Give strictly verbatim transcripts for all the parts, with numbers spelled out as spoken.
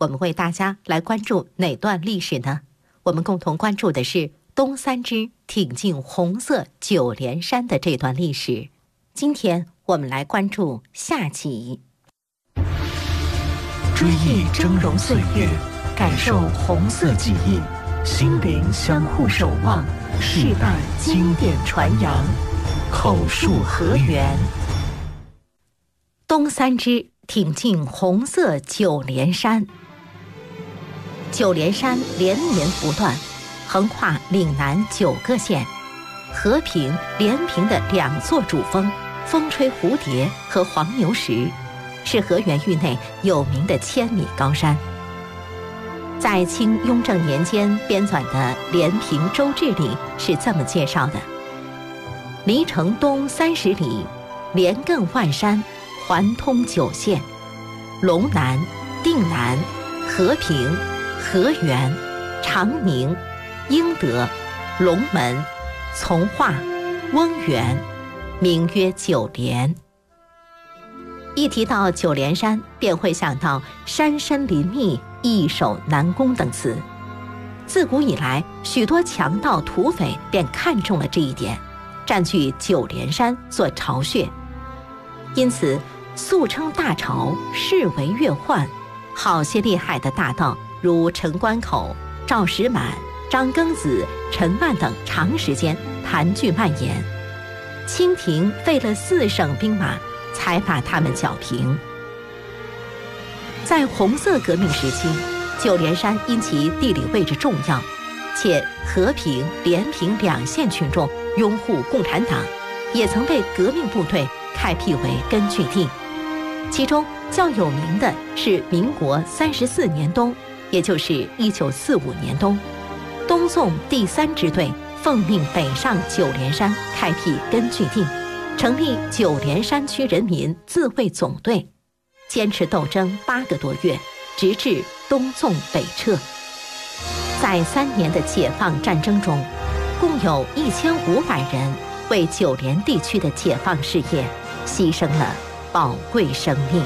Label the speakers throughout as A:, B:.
A: 我们为大家来关注哪段历史呢？我们共同关注的是东三支挺进红色九连山的这段历史。今天我们来关注下集，
B: 追忆峥嵘岁月，感受红色记忆，心灵相互守望，世代经典传扬，口述河源。
A: 东三支挺进红色九连山。九连山连绵不断，横跨岭南九个县，和平、连平的两座主峰风吹蝴蝶和黄牛石，是河源域内有名的千米高山。在清雍正年间编纂的《连平州志》里是这么介绍的：离城东三十里，连亘万山，环通九县，龙南、定南、和平、河源、长宁、英德、龙门、从化、翁源，名曰九连。一提到九连山，便会想到山深林密、易守难攻等词。自古以来，许多强盗土匪便看中了这一点，占据九连山做巢穴。因此素称大巢，视为越患。好些厉害的大盗如陈关口、赵石满、张庚子、陈万等长时间盘踞蔓延，清廷费了四省兵马才把他们剿平。在红色革命时期，九连山因其地理位置重要，且和平、连平两县群众拥护共产党，也曾被革命部队开辟为根据地。其中较有名的是民国三十四年冬，也就是一九四五年冬，东纵第三支队奉命北上九连山开辟根据地，成立九连山区人民自卫总队，坚持斗争八个多月，直至东纵北撤。在三年的解放战争中，共有一千五百人为九连地区的解放事业牺牲了宝贵生命。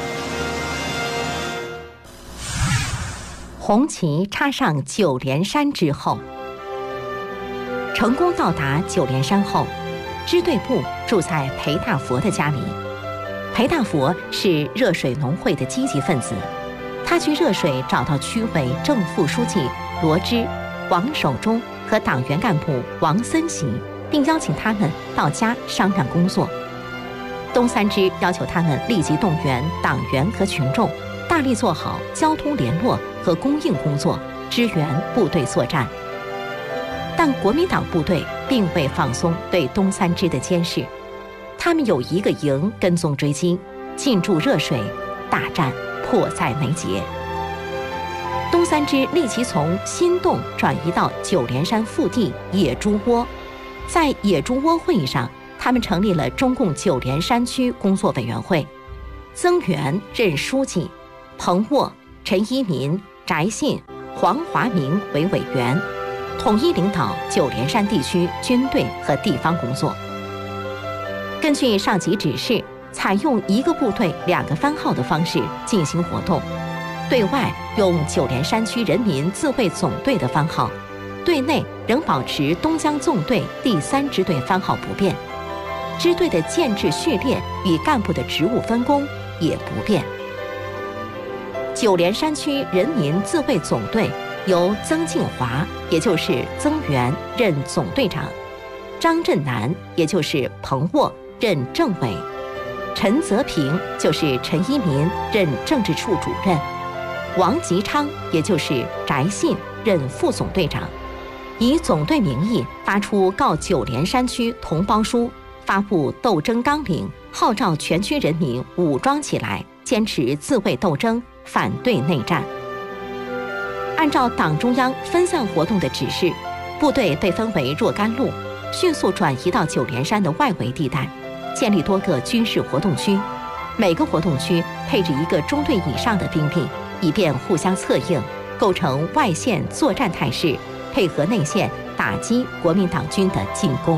A: 红旗插上九连山之后，成功到达九连山后，支队部住在裴大佛的家里。裴大佛是热水农会的积极分子，他去热水找到区委正副书记罗芝、王守忠和党员干部王森喜，并邀请他们到家商量工作。东三支要求他们立即动员党员和群众，大力做好交通联络和供应工作，支援部队作战。但国民党部队并未放松对东三支的监视，他们有一个营跟踪追击，进驻热水，大战迫在眉睫。东三支立即从新洞转移到九连山腹地野猪窝，在野猪窝会议上，他们成立了中共九连山区工作委员会，曾源任书记，彭沃、陈一民、翟信、黄华明为委员，统一领导九连山地区军队和地方工作。根据上级指示，采用一个部队两个番号的方式进行活动，对外用九连山区人民自卫总队的番号，对内仍保持东江纵队第三支队番号不变，支队的建制序列与干部的职务分工也不变。九连山区人民自卫总队由曾庆华，也就是曾源任总队长，张振南，也就是彭沃任政委，陈泽平，就是陈一民任政治处主任，王吉昌，也就是翟信任副总队长，以总队名义发出告九连山区同胞书，发布斗争纲领，号召全区人民武装起来，坚持自卫斗争，反对内战。按照党中央分散活动的指示，部队被分为若干路，迅速转移到九连山的外围地带，建立多个军事活动区，每个活动区配置一个中队以上的兵力，以便互相策应，构成外线作战态势，配合内线打击国民党军的进攻。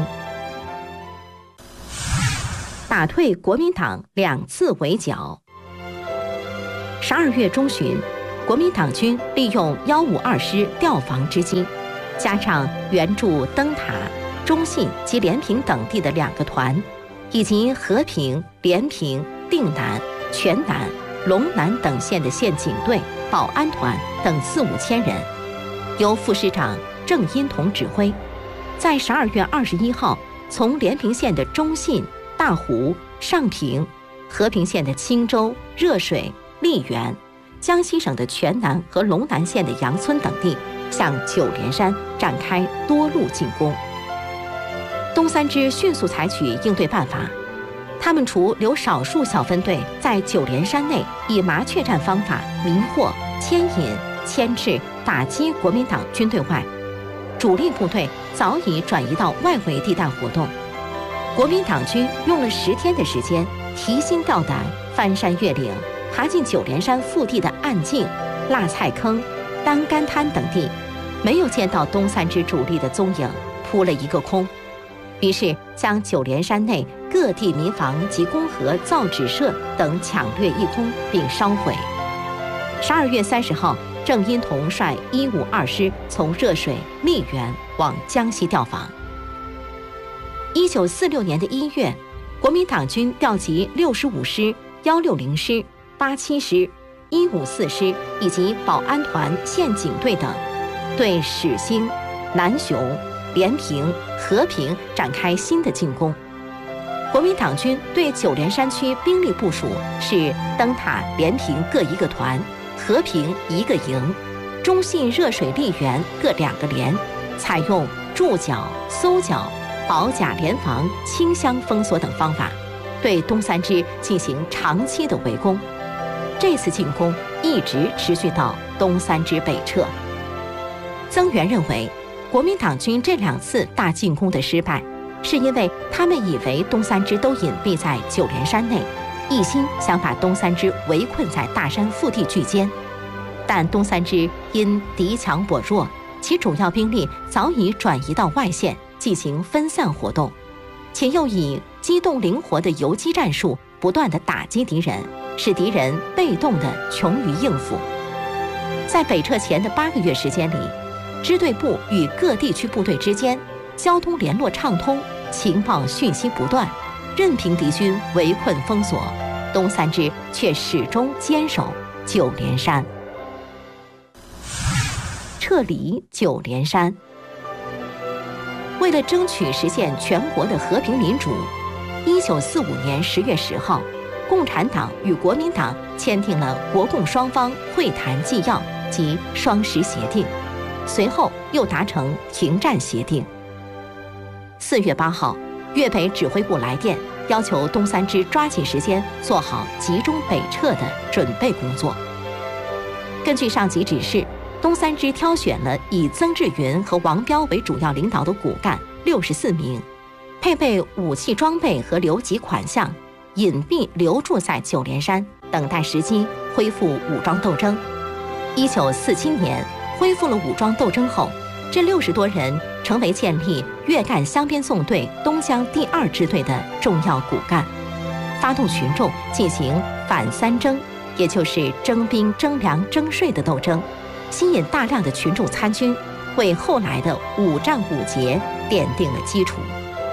A: 打退国民党两次围剿。十二月中旬， 国民党军利用一五二师调防之机，加上援助灯塔、中信及连平等地的两个团，以及和平、连平、定南、全南、龙南等县的县警队、保安团等四五千人，由副师长郑荫同指挥，在十二月二十一号从连平县的中信、大湖、上平，和平县的青州、热水、溧源，江西省的全南和龙南县的杨村等地，向九连山展开多路进攻。东三支迅速采取应对办法，他们除留少数小分队在九连山内以麻雀战方法迷惑、牵引、牵制、打击国民党军队外，主力部队早已转移到外围地带活动。国民党军用了十天的时间，提心吊胆，翻山越岭，爬进九连山腹地的暗径、辣菜坑、单干滩等地，没有见到东三支主力的踪影，扑了一个空。于是将九连山内各地民房及公河造纸社等抢掠一空，并烧毁。十二月三十号，郑荫同率一五二师从热水、溧源往江西调防。一九四六年的一月，国民党军调集六十五师、幺六零师、八七师、一五四师以及保安团县警队等，对始兴、南雄、连平、和平展开新的进攻。国民党军对九连山区兵力部署是灯塔、连平各一个团，和平一个营，中信、热水、溧源各两个连，采用驻剿、搜剿、保甲联防、清乡封锁等方法，对东三支进行长期的围攻。这次进攻一直持续到东三支北撤。曾源认为，国民党军这两次大进攻的失败，是因为他们以为东三支都隐蔽在九连山内，一心想把东三支围困在大山腹地聚歼。但东三支因敌强我弱，其主要兵力早已转移到外线进行分散活动，且又以机动灵活的游击战术不断地打击敌人，使敌人被动地穷于应付。在北撤前的八个月时间里，支队部与各地区部队之间交通联络畅通，情报讯息不断，任凭敌军围困封锁，东三支却始终坚守九连山。撤离九连山，为了争取实现全国的和平民主，一九四五年十月十号，共产党与国民党签订了国共双方会谈纪要及双十协定，随后又达成停战协定。四月八号，粤北指挥部来电，要求东三支抓紧时间做好集中北撤的准备工作。根据上级指示，东三支挑选了以曾志云和王彪为主要领导的骨干六十四名，配备武器装备和留级款项，隐蔽留驻在九连山，等待时机恢复武装斗争。一九四七年恢复了武装斗争后，这六十多人成为建立粤赣湘边纵队东江第二支队的重要骨干，发动群众进行反三征，也就是征兵、征粮、征税的斗争，吸引大量的群众参军，为后来的五战五捷奠定了基础。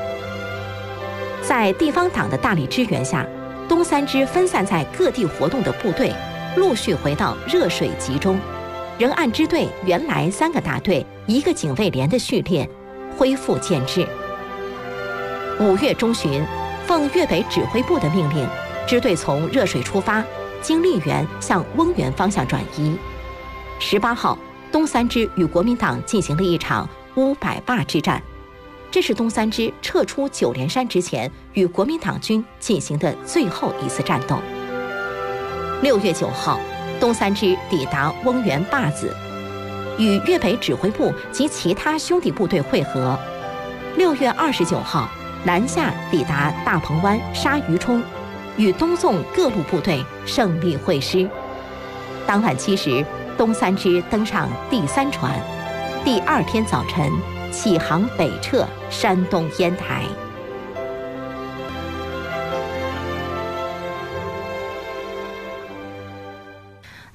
A: 在地方党的大力支援下，东三支分散在各地活动的部队陆续回到热水集中，仍按支队原来三个大队一个警卫连的序列恢复建制。五月中旬，奉粤北指挥部的命令，支队从热水出发，经溧源向翁源方向转移。十八号，东三支与国民党进行了一场乌柏坝之战，这是东三支撤出九连山之前与国民党军进行的最后一次战斗。六月九号，东三支抵达翁源坝子，与粤北指挥部及其他兄弟部队会合。六月二十九号，南下抵达大鹏湾、鲨鱼冲，与东纵各路部队胜利会师。当晚七时，东三支登上第三船，第二天早晨起航北撤山东烟台。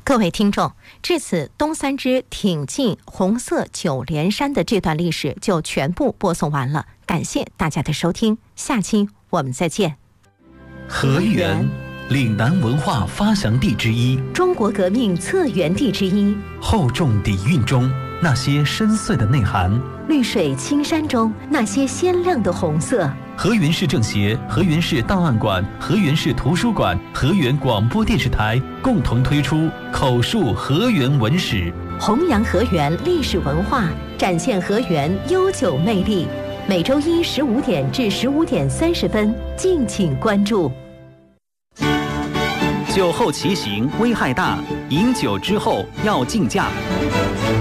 A: 各位听众，至此东三支挺进红色九连山的这段历史就全部播送完了。感谢大家的收听，下期我们再见。
B: 河源，岭南文化发祥地之一，
A: 中国革命策源地之一，
B: 厚重底蕴中那些深邃的内涵，
A: 绿水青山中那些鲜亮的红色。
B: 河源市政协、河源市档案馆、河源市图书馆、河源广播电视台共同推出口述河源文史，
A: 弘扬河源历史文化，展现河源悠久魅力。每周一十五点至十五点三十分，敬请关注。
C: 酒后骑行危害大，饮酒之后要禁驾。